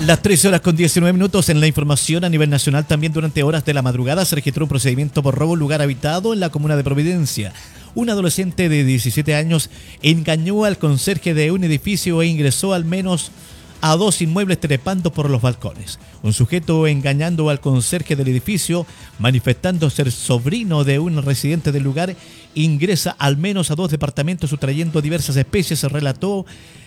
Las 13 horas con 19 minutos en la información a nivel nacional. También durante horas de la madrugada se registró un procedimiento por robo en lugar habitado en la comuna de Providencia. Un adolescente de 17 años engañó al conserje de un edificio e ingresó al menos a 2 inmuebles trepando por los balcones. Un sujeto engañando al conserje del edificio, manifestando ser sobrino de un residente del lugar, ingresa al menos a 2 departamentos sustrayendo diversas especies, se relató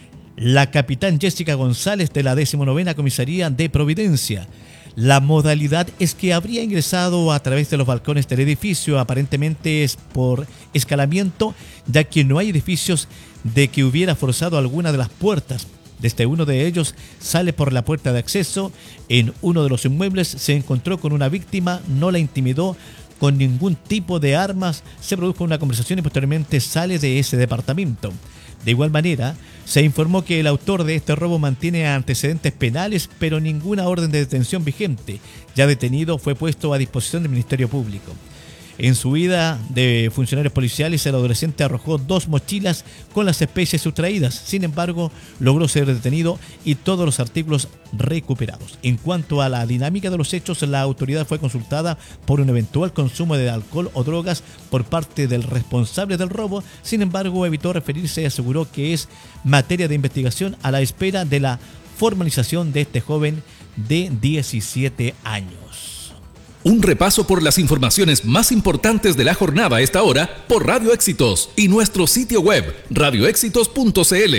la capitán Jessica González de la 19ª Comisaría de Providencia. La modalidad es que habría ingresado a través de los balcones del edificio, aparentemente es por escalamiento, ya que no hay edificios de que hubiera forzado alguna de las puertas. Desde uno de ellos sale por la puerta de acceso. En uno de los inmuebles se encontró con una víctima, no la intimidó con ningún tipo de armas, se produjo una conversación y posteriormente sale de ese departamento. De igual manera, se informó que el autor de este robo mantiene antecedentes penales, pero ninguna orden de detención vigente. Ya detenido, fue puesto a disposición del Ministerio Público. En su huida de funcionarios policiales, el adolescente arrojó 2 mochilas con las especies sustraídas. Sin embargo, logró ser detenido y todos los artículos recuperados. En cuanto a la dinámica de los hechos, la autoridad fue consultada por un eventual consumo de alcohol o drogas por parte del responsable del robo. Sin embargo, evitó referirse y aseguró que es materia de investigación a la espera de la formalización de este joven de 17 años. Un repaso por las informaciones más importantes de la jornada a esta hora por Radio Éxitos y nuestro sitio web radioéxitos.cl.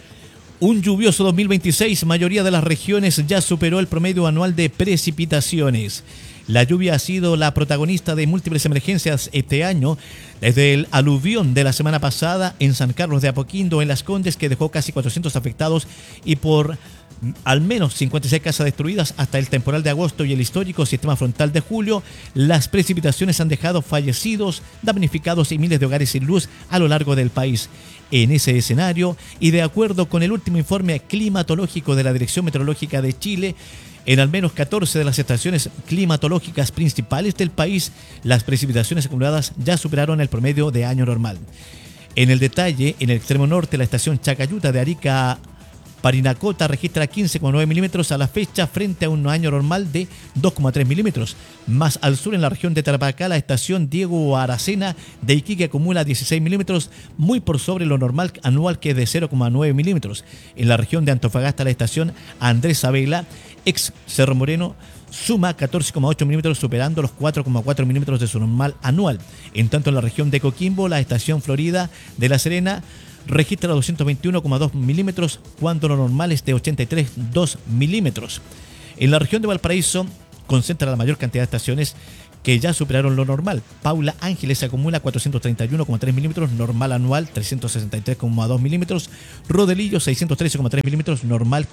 Un lluvioso 2026, mayoría de las regiones ya superó el promedio anual de precipitaciones. La lluvia ha sido la protagonista de múltiples emergencias este año, desde el aluvión de la semana pasada en San Carlos de Apoquindo, en Las Condes, que dejó casi 400 afectados y por al menos 56 casas destruidas, hasta el temporal de agosto y el histórico sistema frontal de julio. Las precipitaciones han dejado fallecidos, damnificados y miles de hogares sin luz a lo largo del país. En ese escenario, y de acuerdo con el último informe climatológico de la Dirección Meteorológica de Chile, en al menos 14 de las estaciones climatológicas principales del país, las precipitaciones acumuladas ya superaron el promedio de año normal. En el detalle, en el extremo norte, la estación Chacayuta de Arica Parinacota registra 15,9 milímetros a la fecha frente a un año normal de 2,3 milímetros. Más al sur, en la región de Tarapacá, la estación Diego Aracena de Iquique acumula 16 milímetros, muy por sobre lo normal anual, que es de 0,9 milímetros. En la región de Antofagasta, la estación Andrés Sabela, ex Cerro Moreno, suma 14,8 milímetros, superando los 4,4 milímetros de su normal anual. En tanto, en la región de Coquimbo, la estación Florida de La Serena registra 221,2 milímetros, cuando lo normal es de 83,2 milímetros. En la región de Valparaíso concentra la mayor cantidad de estaciones que ya superaron lo normal. Paula Ángeles acumula 431,3 milímetros, normal anual 363,2 milímetros. Rodelillo 613,3 milímetros, normal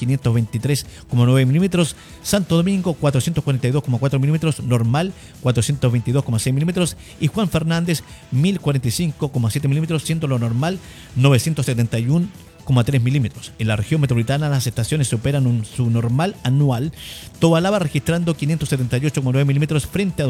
523,9 milímetros. Santo Domingo 442,4 milímetros, normal 422,6 milímetros. Y Juan Fernández 1045,7 milímetros, siendo lo normal 971,3 milímetros. En la región metropolitana, las estaciones superan su normal anual. Tobalaba registrando 578,9 milímetros frente a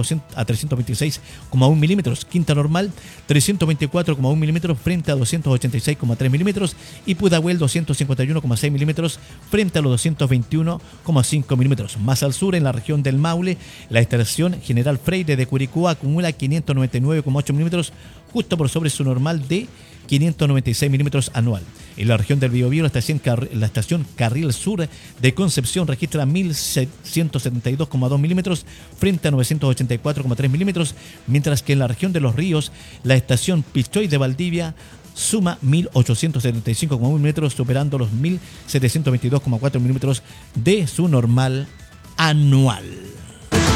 326,1 milímetros. Quinta normal 324,1 milímetros frente a 286,3 milímetros. Y Pudahuel 251,6 milímetros frente a los 221,5 milímetros. Más al sur, en la región del Maule, la estación General Freire de Curicó acumula 599,8 milímetros, justo por sobre su normal de 596 milímetros anual. En la región del Biobío, la estación Carril Sur de Concepción registra 1.172,2 milímetros frente a 984,3 milímetros, mientras que en la región de Los Ríos, la estación Pichoy de Valdivia suma 1.875,1 milímetros, superando los 1.722,4 milímetros de su normal anual.